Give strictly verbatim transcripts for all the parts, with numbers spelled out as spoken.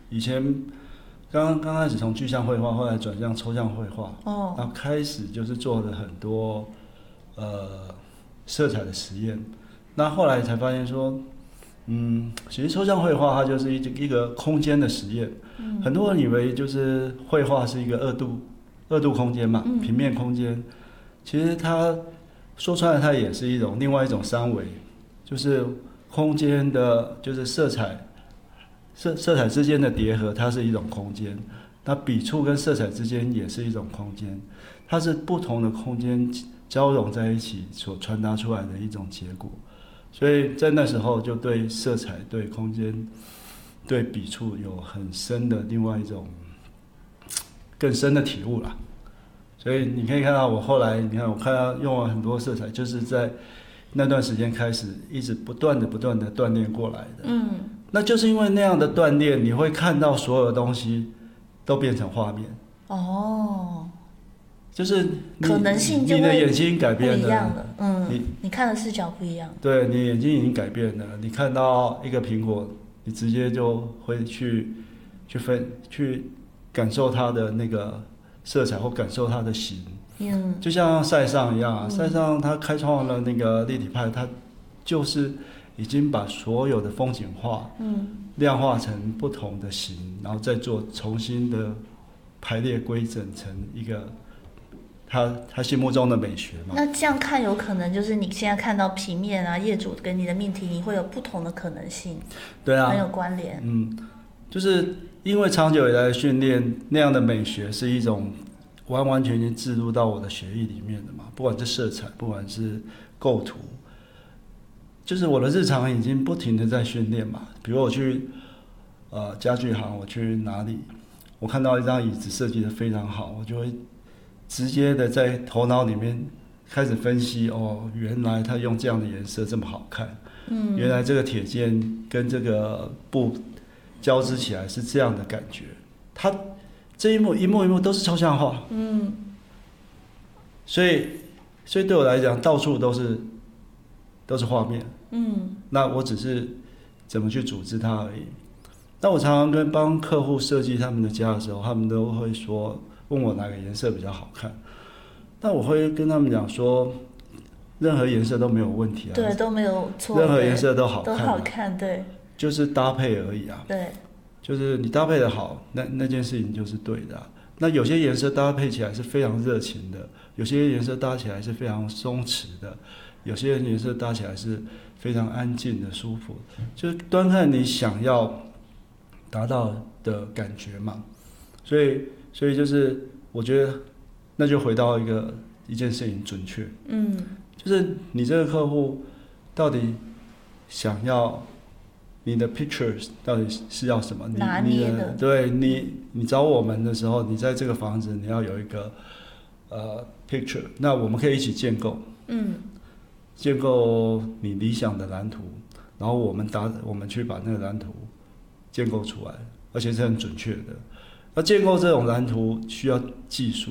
以前刚刚开始从具象绘画，后来转向抽象绘画，哦，然后开始就是做了很多呃色彩的实验。那后来才发现说，嗯，其实抽象绘画它就是一一个空间的实验。嗯，很多人以为就是绘画是一个二度二度空间嘛，嗯，平面空间。其实它说穿了，它也是一种另外一种三维，就是空间的，就是色彩色色彩之间的叠合，它是一种空间。那笔触跟色彩之间也是一种空间，它是不同的空间交融在一起所传达出来的一种结果。所以在那时候就对色彩、对空间、对笔触有很深的另外一种更深的体悟啦。所以你可以看到我后来，你看我看到用了很多色彩，就是在那段时间开始一直不断的、不断的锻炼过来的。嗯，那就是因为那样的锻炼，你会看到所有的东西都变成画面。哦，就是可能性就你的眼睛改变了， 不一样了。嗯，你你看的视角不一样。 对，你眼睛已经改变了。你看到一个苹果，你直接就会去去分去感受它的那个色彩，或感受它的形。嗯，就像塞尚一样啊，塞尚他开创了那个立体派，他就是已经把所有的风景画，嗯，量化成不同的形，然后再做重新的排列规整成一个他他心目中的美学嘛。 那这样看，有可能就是你现在看到平面啊，业主跟你的命题，你会有不同的可能性。 对啊， 很有关联。 嗯，就是因为长久以来的训练，那样的美学是一种完完全全置入到我的血液里面的嘛，不管是色彩，不管是构图，就是我的日常已经不停的在训练嘛。比如我去呃家具行，我去哪里，我看到一张椅子设计的非常好，我就会直接的在头脑里面开始分析，哦，原来他用这样的颜色这么好看，嗯，原来这个铁件跟这个布交织起来是这样的感觉，它这一幕一幕一幕都是抽象画，嗯，所以所以对我来讲，到处都是都是画面，嗯，那我只是怎么去组织它而已。那我常常跟帮客户设计他们的家的时候，他们都会说问我哪个颜色比较好看，那我会跟他们讲说，任何颜色都没有问题啊， 对，都没有错， 任何颜色都好看， 都好看，对， 就是搭配而已啊， 对。 就是你搭配的好，那那件事情就是对的啊。那有些颜色搭配起来是非常热情的，有些颜色搭起来是非常松弛的，有些颜色搭起来是非常安静的、舒服，就是端看你想要达到的感觉嘛。所以，所以就是我觉得，那就回到一个一件事情准确，嗯，就是你这个客户到底想要。你的 pictures 到底是要什么？ 拿捏的， 对你，你找我们的时候，你在这个房子你要有一个呃 picture， 那我们可以一起建构，嗯，建构你理想的蓝图，然后我们打，我们去把那个蓝图建构出来，而且是很准确的。那建构这种蓝图需要技术，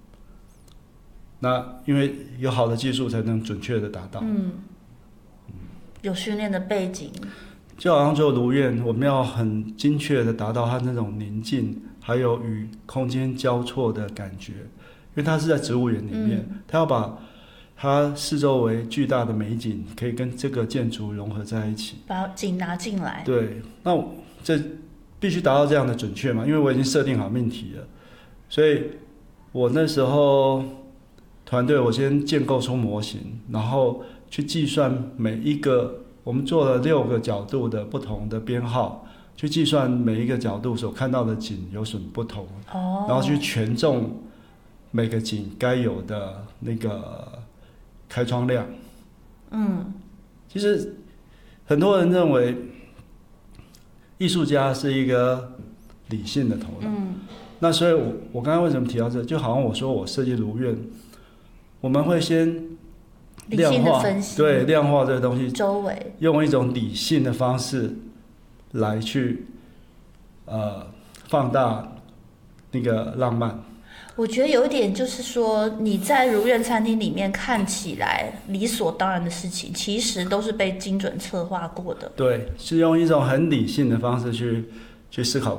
那因为有好的技术才能准确的达到，嗯， 有训练的背景。 就好像做如愿，我们要很精确的达到它那种宁静，还有与空间交错的感觉，因为它是在植物园里面，嗯，它要把它四周围巨大的美景可以跟这个建筑融合在一起， 把景拿进来。 对，那这必须达到这样的准确嘛，因为我已经设定好命题了，所以我那时候团队我先建构出模型，然后去计算每一个。我们做了六个角度的不同的编号，去计算每一个角度所看到的景有什么不同，哦，然后去权重每个景该有的那个开窗量。嗯，其实很多人认为艺术家是一个理性的头脑，嗯，那所以我我刚才为什么提到这，就好像我说我设计如愿，我们会先。量化，对，量化这个东西， 周围用一种理性的方式来去呃放大那个浪漫。 我觉得有一点就是说，你在如愿餐厅里面看起来理所当然的事情，其实都是被精准策划过的。 对，是用一种很理性的方式去去思考。